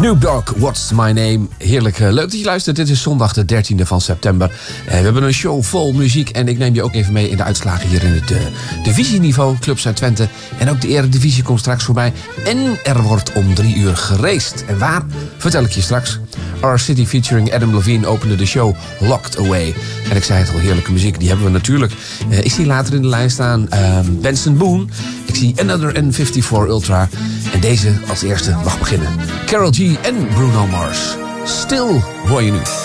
Snoop Dogg, What's My Name. Heerlijk, leuk dat je luistert. Dit is zondag de 13e van september. We hebben een show vol muziek en ik neem je ook even mee in de uitslagen hier in het divisieniveau. Club Zuid-Twente. En ook de Eredivisie komt straks voorbij. En er wordt om 3 uur geraced. En waar? Vertel ik je straks. Our City featuring Adam Levine opende de show Locked Away. En ik zei het al, heerlijke muziek, die hebben we natuurlijk. Ik zie later in de lijst staan Benson Boone. Ik zie Another N54 Ultra. En deze als eerste mag beginnen. Karol G en Bruno Mars. Stil hoor je nu.